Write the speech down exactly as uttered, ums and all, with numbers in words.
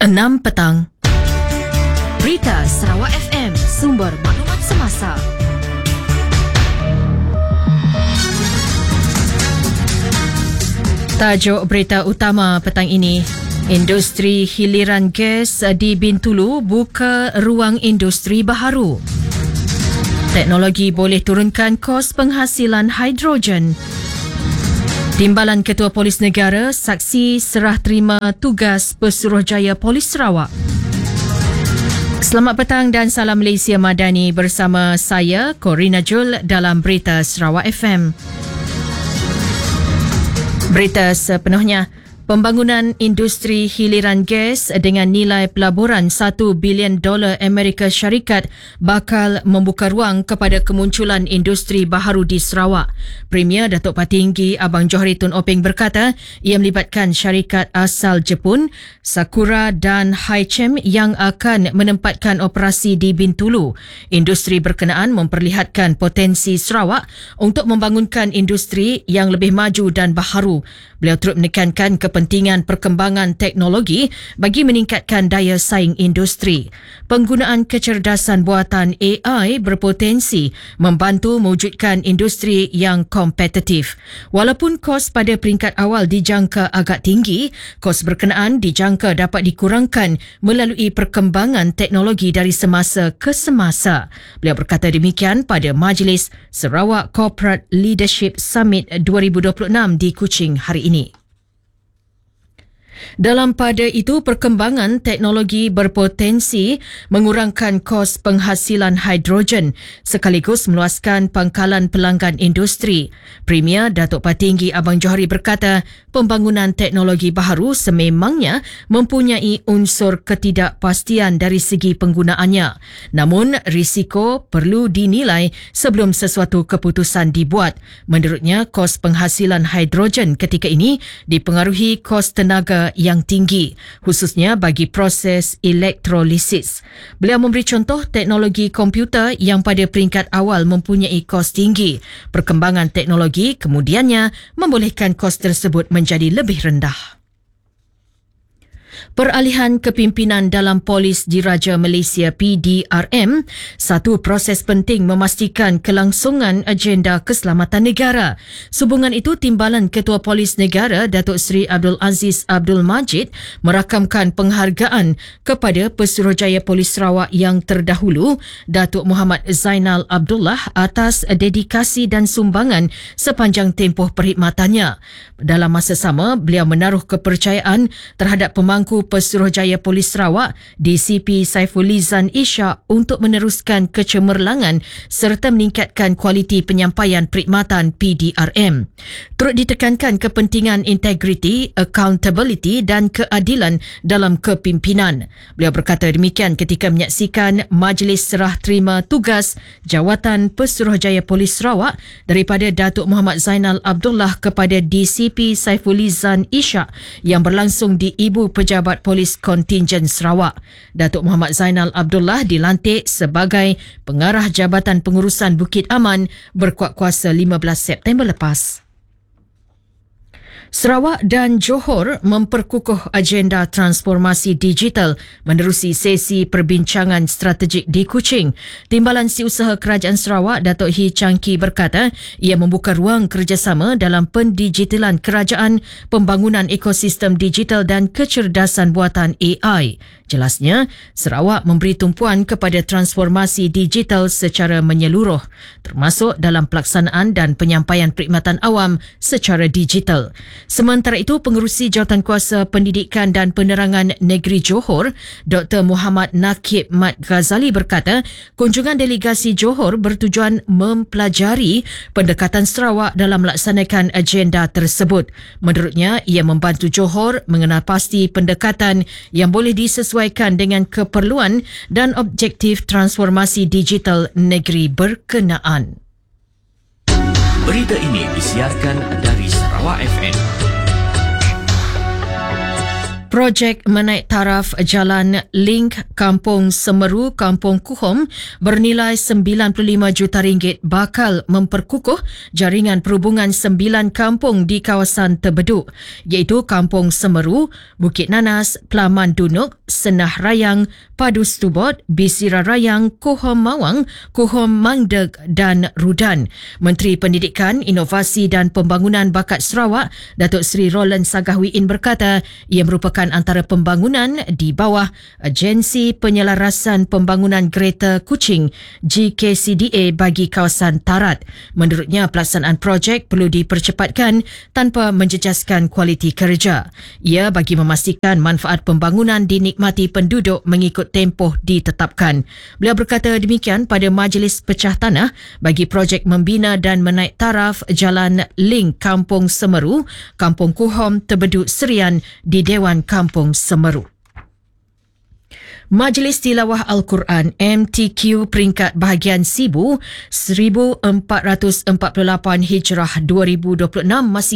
enam petang. Berita Sarawak F M, sumber maklumat semasa. Tajuk berita utama petang ini, industri hiliran gas di Bintulu buka ruang industri baharu. Teknologi boleh turunkan kos penghasilan hidrogen. Timbalan Ketua Polis Negara saksi serah terima tugas Pesuruhjaya Polis Sarawak. Selamat petang dan salam Malaysia Madani bersama saya, Corina Jul dalam Berita Sarawak F M. Berita sepenuhnya. Pembangunan industri hiliran gas dengan nilai pelaburan satu bilion dolar Amerika Syarikat bakal membuka ruang kepada kemunculan industri baharu di Sarawak. Premier Datuk Patinggi Abang Johari Tun Openg berkata ia melibatkan syarikat asal Jepun, Sakura dan Highchem yang akan menempatkan operasi di Bintulu. Industri berkenaan memperlihatkan potensi Sarawak untuk membangunkan industri yang lebih maju dan baharu. Beliau turut menekankan kepentingan perkembangan teknologi bagi meningkatkan daya saing industri. Penggunaan kecerdasan buatan A I berpotensi membantu mewujudkan industri yang kompetitif. Walaupun kos pada peringkat awal dijangka agak tinggi, kos berkenaan dijangka dapat dikurangkan melalui perkembangan teknologi dari semasa ke semasa. Beliau berkata demikian pada Majlis Sarawak Corporate Leadership Summit dua ribu dua puluh enam di Kuching hari ini. Dalam pada itu, perkembangan teknologi berpotensi mengurangkan kos penghasilan hidrogen sekaligus meluaskan pangkalan pelanggan industri. Premier Datuk Patinggi Abang Johari berkata, pembangunan teknologi baharu sememangnya mempunyai unsur ketidakpastian dari segi penggunaannya. Namun, risiko perlu dinilai sebelum sesuatu keputusan dibuat. Menurutnya, kos penghasilan hidrogen ketika ini dipengaruhi kos tenaga yang tinggi, khususnya bagi proses elektrolisis. Beliau memberi contoh teknologi komputer yang pada peringkat awal mempunyai kos tinggi. Perkembangan teknologi kemudiannya membolehkan kos tersebut menjadi lebih rendah. Peralihan kepimpinan dalam Polis Diraja Malaysia P D R M, satu proses penting memastikan kelangsungan agenda keselamatan negara. Sehubungan itu, Timbalan Ketua Polis Negara Datuk Seri Abdul Aziz Abdul Majid merakamkan penghargaan kepada Pesuruhjaya Polis Sarawak yang terdahulu, Datuk Muhammad Zainal Abdullah, atas dedikasi dan sumbangan sepanjang tempoh perkhidmatannya. Dalam masa sama, beliau menaruh kepercayaan terhadap pemangku Pesuruhjaya Polis Sarawak D C P Saifulizan Ishak untuk meneruskan kecemerlangan serta meningkatkan kualiti penyampaian perkhidmatan P D R M. Turut ditekankan kepentingan integriti, accountability dan keadilan dalam kepimpinan. Beliau berkata demikian ketika menyaksikan Majlis Serah Terima Tugas Jawatan Pesuruhjaya Polis Sarawak daripada Datuk Muhammad Zainal Abdullah kepada D C P Saifulizan Ishak yang berlangsung di Ibu Pejabat Polis Kontingen Sarawak. Datuk Muhammad Zainal Abdullah dilantik sebagai Pengarah Jabatan Pengurusan Bukit Aman berkuat kuasa lima belas September lepas. Sarawak dan Johor memperkukuh agenda transformasi digital menerusi sesi perbincangan strategik di Kuching. Timbalan Siusaha Kerajaan Sarawak Datuk Hee Chang Kee berkata ia membuka ruang kerjasama dalam pendigitalan kerajaan, pembangunan ekosistem digital dan kecerdasan buatan A I. Jelasnya, Sarawak memberi tumpuan kepada transformasi digital secara menyeluruh, termasuk dalam pelaksanaan dan penyampaian perkhidmatan awam secara digital. Sementara itu, Pengerusi Jawatankuasa Pendidikan dan Penerangan Negeri Johor, Doktor Muhammad Nakib Mat Ghazali berkata, kunjungan delegasi Johor bertujuan mempelajari pendekatan Sarawak dalam melaksanakan agenda tersebut. Menurutnya, ia membantu Johor mengenal pasti pendekatan yang boleh disesuaikan dengan keperluan dan objektif transformasi digital negeri berkenaan. Berita ini disiarkan dari Sarawak F M. Projek menaik taraf jalan link Kampung Semeru, Kampung Kuhom bernilai sembilan puluh lima juta ringgit bakal memperkukuh jaringan perhubungan sembilan kampung di kawasan Terbeduk, iaitu Kampung Semeru, Bukit Nanas, Pelaman Dunuk, Senah Rayang, Padus Tubot, Bisira Rayang, Kuhom Mawang, Kuhom Mangdeg dan Rudan. Menteri Pendidikan, Inovasi dan Pembangunan Bakat Sarawak, Datuk Seri Roland Sagahwiin berkata ia merupakan antara pembangunan di bawah Agensi Penyelarasan Pembangunan Greta Kuching G K C D A bagi kawasan Tarat. Menurutnya, pelaksanaan projek perlu dipercepatkan tanpa menjejaskan kualiti kerja. Ia bagi memastikan manfaat pembangunan dinikmati penduduk mengikut tempoh ditetapkan. Beliau berkata demikian pada Majlis Pecah Tanah bagi projek membina dan menaik taraf jalan link Kampung Semeru, Kampung Kuhom, Terbeduk Serian di Dewan Kampung Semeru. Majlis Tilawah Al-Quran M T Q peringkat bahagian Sibu seribu empat ratus empat puluh lapan Hijrah dua ribu dua puluh enam masih